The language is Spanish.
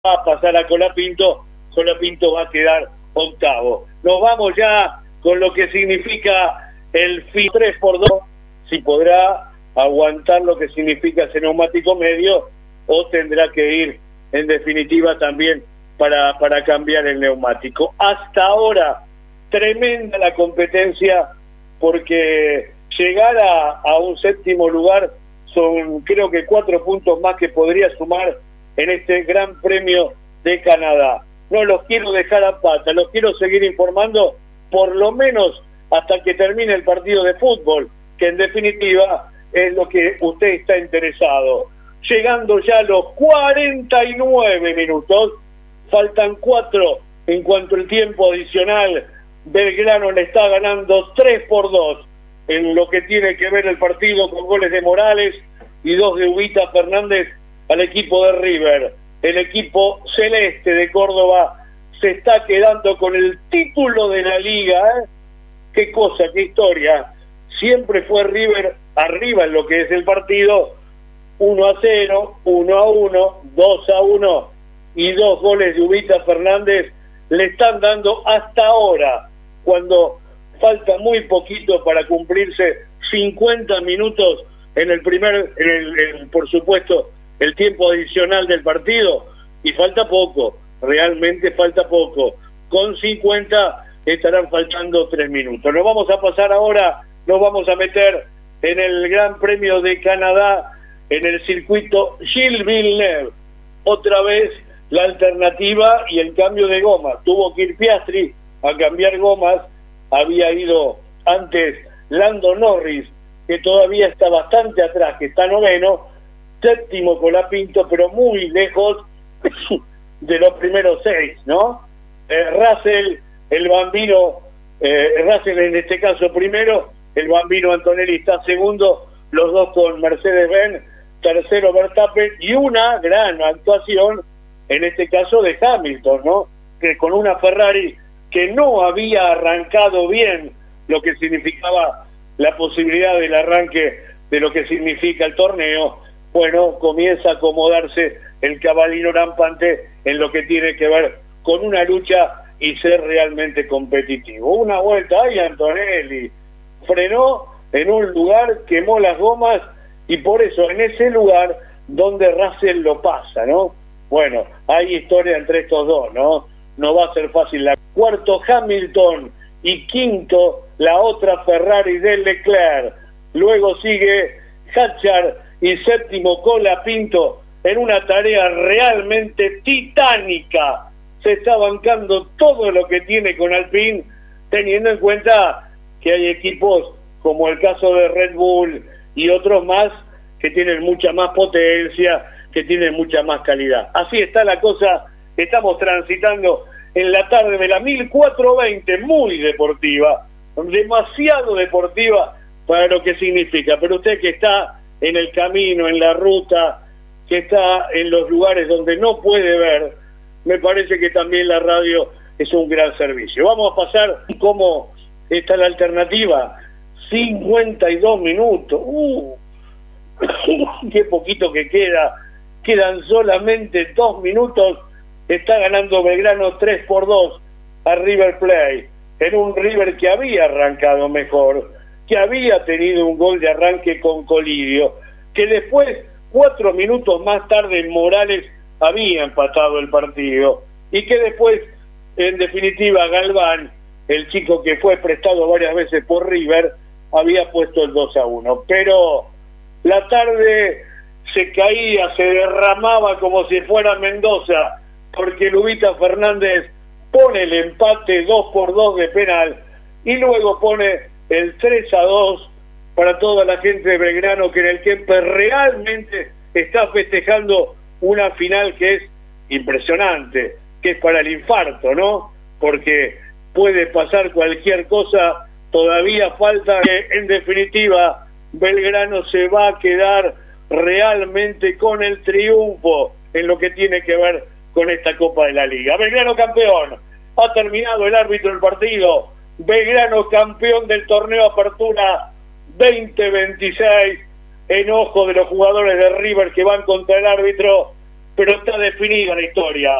va a pasar a Colapinto va a quedar octavo. Nos vamos ya con lo que significa el fin 3x2, si podrá aguantar lo que significa ese neumático medio o tendrá que ir en definitiva también para cambiar el neumático. Hasta ahora, tremenda la competencia, porque llegar a un séptimo lugar son creo que 4 puntos más que podría sumar en este Gran Premio de Canadá. No los quiero dejar a pata, los quiero seguir informando por lo menos hasta que termine el partido de fútbol, que en definitiva es lo que usted está interesado. Llegando ya a los 49 minutos, faltan 4 en cuanto al tiempo adicional. Belgrano le está ganando 3-2 en lo que tiene que ver el partido, con goles de Morales y 2 de Ubita Fernández al equipo de River. El equipo celeste de Córdoba se está quedando con el título de la liga, ¿eh? Qué cosa, qué historia. Siempre fue River arriba en lo que es el partido, 1-0, 1-1, 2-1 y 2 goles de Ubita Fernández le están dando hasta ahora, cuando falta muy poquito para cumplirse 50 minutos en el por supuesto, el tiempo adicional del partido, y falta poco, realmente falta poco. Con 50 estarán faltando 3 minutos. Nos vamos a pasar ahora, nos vamos a meter en el Gran Premio de Canadá, en el circuito Gilles Villeneuve. Otra vez la alternativa y el cambio de goma. Tuvo que ir Piastri a cambiar gomas, había ido antes Lando Norris, que todavía está bastante atrás, que está noveno, séptimo Colapinto, pero muy lejos de los primeros 6, ¿no? Russell, el bambino, Russell en este caso primero, el bambino Antonelli está segundo, los dos con Mercedes-Benz, tercero Verstappen, y una gran actuación, en este caso de Hamilton, ¿no? Que con una Ferrari que no había arrancado bien lo que significaba la posibilidad del arranque de lo que significa el torneo, bueno, comienza a acomodarse el caballero rampante en lo que tiene que ver con una lucha y ser realmente competitivo. Una vuelta, ay, Antonelli frenó en un lugar, quemó las gomas, y por eso en ese lugar donde Russell lo pasa, ¿no? Bueno, hay historia entre estos dos, ¿no? No va a ser fácil. Cuarto Hamilton y quinto la otra Ferrari de Leclerc. Luego sigue Hadjar y séptimo Colapinto en una tarea realmente titánica. Se está bancando todo lo que tiene con Alpine, teniendo en cuenta que hay equipos como el caso de Red Bull y otros más que tienen mucha más potencia, que tienen mucha más calidad. Así está la cosa, estamos transitando en la tarde de la 1420, muy deportiva, demasiado deportiva para lo que significa, pero usted que está en el camino, en la ruta, que está en los lugares donde no puede ver, me parece que también la radio es un gran servicio. Vamos a pasar cómo está la alternativa, 52 minutos, qué poquito que quedan solamente 2 minutos, está ganando Belgrano 3-2 a River Plate, en un River que había arrancado mejor, que había tenido un gol de arranque con Colidio, que después, 4 minutos más tarde, Morales había empatado el partido, y que después, en definitiva, Galván, el chico que fue prestado varias veces por River, había puesto el 2-1, pero la tarde se caía, se derramaba como si fuera Mendoza, porque Ubita Fernández pone el empate 2-2 de penal, y luego pone el 3-2 para toda la gente de Belgrano, que en el Kemper realmente está festejando una final que es impresionante, que es para el infarto, ¿no? Porque puede pasar cualquier cosa, todavía falta que, en definitiva, Belgrano se va a quedar realmente con el triunfo en lo que tiene que ver con esta Copa de la Liga. Belgrano campeón, ha terminado el árbitro del partido, Belgrano campeón del torneo Apertura 2026, enojo de los jugadores de River que van contra el árbitro, pero está definida la historia.